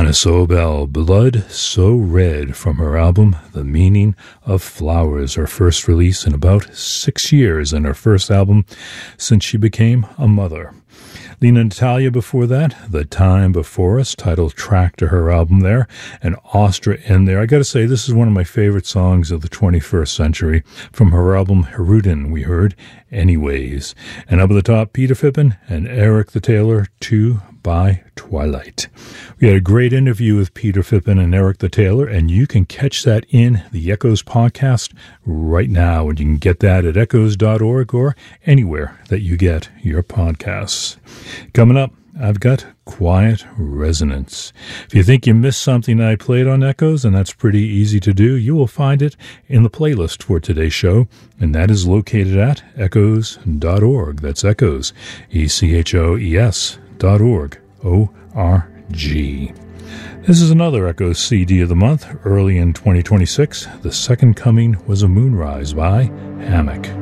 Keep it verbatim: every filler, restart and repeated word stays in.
Isobel, Blood So Red, from her album The Meaning of Flowers, her first release in about six years, and her first album since she became a mother. Lena Natalia before that, The Time Before Us, title track to her album there, and Ostra in there. I gotta say, this is one of my favorite songs of the twenty-first century. From her album Herudin, we heard Anyways. And up at the top, Peter Fippen and Eric the Tailor, Two by Twilight. We had a great interview with Peter Fippen and Eric the Tailor, and you can catch that in the Echoes podcast right now, and you can get that at echoes dot org or anywhere that you get your podcasts. Coming up, I've got Quiet Resonance. If you think you missed something I played on Echoes, and that's pretty easy to do, you will find it in the playlist for today's show, and that is located at echoes dot org. That's Echoes, E C H O E S dot org, O R G. This is another Echoes C D of the month, early in twenty twenty-six. The Second Coming Was a Moonrise by Hammock.